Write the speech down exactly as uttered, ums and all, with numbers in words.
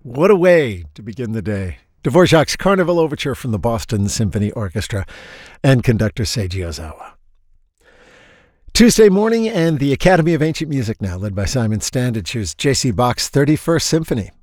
What a way to begin the day. Dvorak's Carnival Overture from the Boston Symphony Orchestra and conductor Seiji Ozawa. Tuesday morning and the Academy of Ancient Music now, led by Simon Standage. Here's J C Bach's thirty-first Symphony.